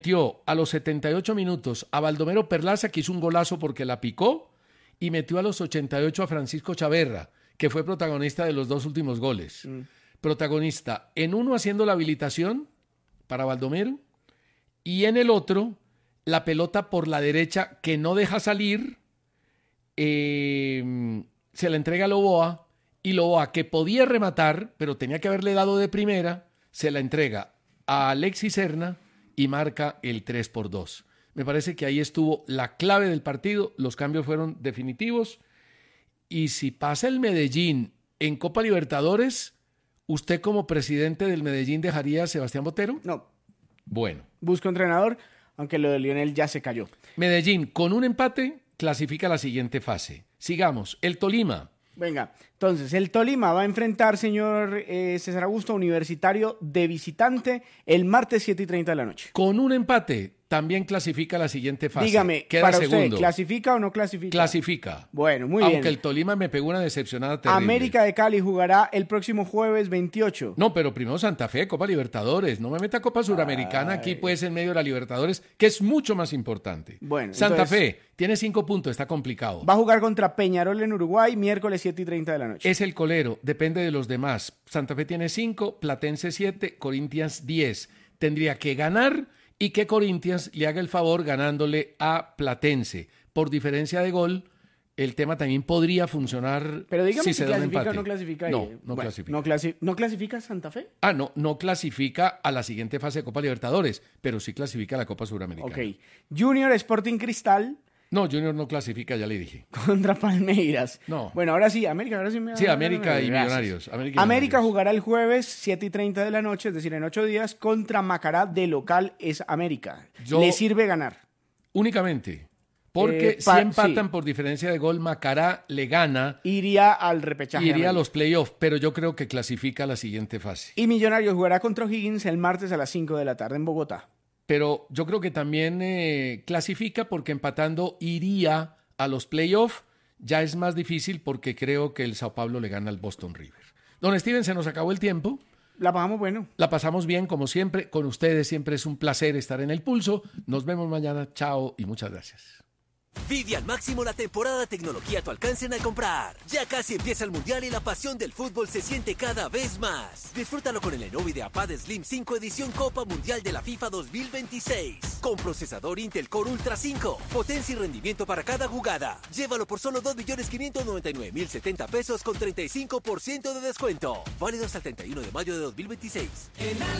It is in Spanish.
Metió a los 78 minutos a Baldomero Perlaza, que hizo un golazo porque la picó, y metió a los 88 a Francisco Chaverra, que fue protagonista de los dos últimos goles. Protagonista en uno haciendo la habilitación para Baldomero, y en el otro la pelota por la derecha que no deja salir, se la entrega a Loboa, y Loboa, que podía rematar, pero tenía que haberle dado de primera, se la entrega a Alexis Serna y marca el 3-2. Me parece que ahí estuvo la clave del partido, los cambios fueron definitivos, y si pasa el Medellín en Copa Libertadores, ¿usted como presidente del Medellín dejaría a Sebastián Botero? No. Bueno. Busca entrenador, aunque lo de Lionel ya se cayó. Medellín, con un empate, clasifica a la siguiente fase. Sigamos, el Tolima. Venga, entonces, el Tolima va a enfrentar, señor César Augusto, Universitario de visitante el martes 7:30 de la noche. Con un empate, también clasifica a la siguiente fase. Dígame, queda para segundo. usted, ¿clasifica o no clasifica? Clasifica. Bueno, muy bien. Aunque el Tolima me pegó una decepcionada terrible. América de Cali jugará el próximo jueves 28. No, pero primero Santa Fe, Copa Libertadores. No me meta Copa Suramericana aquí, pues, en medio de la Libertadores, que es mucho más importante. Bueno, Santa entonces, Fe tiene 5 puntos, está complicado. Va a jugar contra Peñarol en Uruguay, miércoles 7:30 de la noche. Es el colero, depende de los demás. Santa Fe tiene 5, Platense 7, Corinthians 10. Tendría que ganar y que Corinthians le haga el favor ganándole a Platense. Por diferencia de gol, el tema también podría funcionar. Pero dígame si si se da un clasifica o empate. no clasifica. No, ahí. no Bueno, clasifica. ¿No clasifica Santa Fe? No clasifica a la siguiente fase de Copa Libertadores, pero sí clasifica a la Copa Suramericana. Ok. Junior Sporting Cristal No, Junior no clasifica, ya le dije. contra Palmeiras. No. Bueno, ahora sí, América, ahora sí me Sí, América y Gracias. Millonarios. América jugará el jueves 7:30 de la noche, es decir, en 8 días, contra Macará de local es América. Le sirve ganar. Únicamente. Porque si empatan por diferencia de gol, Macará le gana. Iría al repechaje. Iría a los playoffs, pero yo creo que clasifica a la siguiente fase. Y Millonarios jugará contra O'Higgins el martes a las 5 de la tarde en Bogotá. Pero yo creo que también clasifica porque empatando iría a los playoffs. Ya es más difícil porque creo que el Sao Paulo le gana al Boston River. Don Steven, se nos acabó el tiempo. La pasamos bueno. La pasamos bien, como siempre. Con ustedes siempre es un placer estar en El Pulso. Nos vemos mañana. Chao y muchas gracias. Vive al máximo la temporada tecnología a tu alcance en Al Comprar. Ya casi empieza el Mundial y la pasión del fútbol se siente cada vez más. Disfrútalo con el Lenovo IdeaPad Slim 5 edición Copa Mundial de la FIFA 2026. Con procesador Intel Core Ultra 5. Potencia y rendimiento para cada jugada. Llévalo por solo 2.599.070 pesos con 35% de descuento. Válido hasta el 31 de mayo de 2026.